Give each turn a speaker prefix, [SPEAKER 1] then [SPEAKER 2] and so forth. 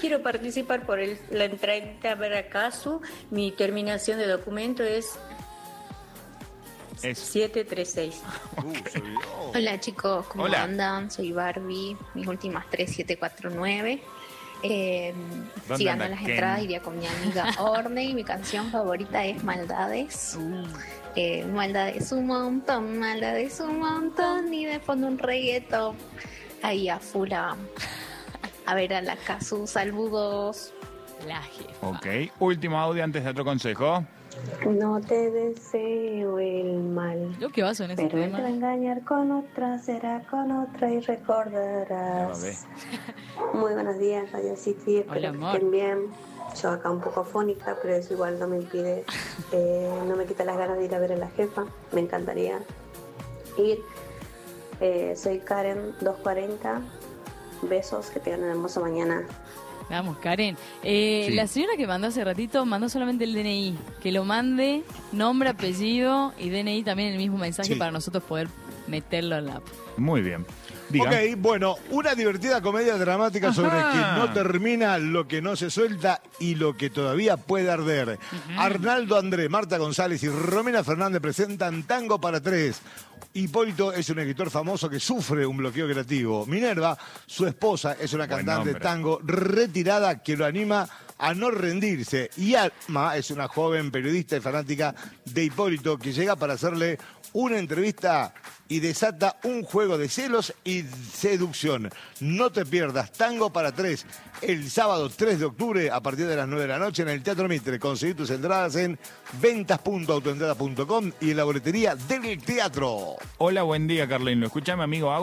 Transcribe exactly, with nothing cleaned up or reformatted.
[SPEAKER 1] quiero participar por el, la entrevista para Casu. Mi terminación de documento es
[SPEAKER 2] Es.
[SPEAKER 1] siete tres seis.
[SPEAKER 2] Okay.
[SPEAKER 3] Hola chicos, ¿cómo
[SPEAKER 2] Hola.
[SPEAKER 3] andan? Soy Barbie, mis últimas tres siete cuatro nueve. Eh,
[SPEAKER 2] ¿Dónde
[SPEAKER 3] si gano
[SPEAKER 2] anda
[SPEAKER 3] las
[SPEAKER 2] Ken?
[SPEAKER 3] entradas iría con mi amiga Orne y mi canción favorita es Maldades. Eh, Maldades un montón, Maldades un montón y de fondo un reggaetón. Ahí a full a, a ver a la Casu, saludos.
[SPEAKER 4] La jefa.
[SPEAKER 2] Ok, último audio antes de otro consejo.
[SPEAKER 5] No te deseo el mal,
[SPEAKER 4] Lo que vas en ese
[SPEAKER 5] pero él
[SPEAKER 4] tema.
[SPEAKER 5] te va a engañar con otra, será con otra y
[SPEAKER 2] Ya va, ve.
[SPEAKER 5] recordarás. Muy buenos días, Radio City, espero
[SPEAKER 4] Hola,
[SPEAKER 5] que
[SPEAKER 4] amor.
[SPEAKER 5] estén bien. Yo acá un poco afónica, pero eso igual no me impide, eh, no me quita las ganas de ir a ver a la jefa. Me encantaría ir. Eh, soy Karen dos cuarenta. Besos, que tengan una hermosa mañana.
[SPEAKER 4] Vamos, Karen. Eh,
[SPEAKER 2] Sí.
[SPEAKER 4] La señora que mandó hace ratito mandó solamente el D N I. Que lo mande, nombre, apellido y D N I también en el mismo mensaje
[SPEAKER 6] Sí.
[SPEAKER 4] para nosotros poder meterlo en la app.
[SPEAKER 2] Muy bien. Diga.
[SPEAKER 6] Ok, bueno, una divertida comedia dramática sobre
[SPEAKER 2] Ajá.
[SPEAKER 6] que no termina, lo que no se suelta y lo que todavía puede arder. Arnaldo André, Marta González y Romina Fernández presentan Tango para Tres. Hipólito es un escritor famoso que sufre un bloqueo creativo. Minerva, su esposa, es una
[SPEAKER 2] Buen
[SPEAKER 6] cantante de
[SPEAKER 2] nombre.
[SPEAKER 6] tango retirada que lo anima a no rendirse. Y Alma es una joven periodista y fanática de Hipólito que llega para hacerle una entrevista y desata un juego de celos y seducción. No te pierdas Tango para Tres el sábado tres de octubre a partir de las nueve de la noche en el Teatro Mitre. Conseguí tus entradas en ventas punto autoentrada punto com y en la boletería del teatro.
[SPEAKER 2] Hola, buen día, Carlín. Lo escucha mi amigo Agus.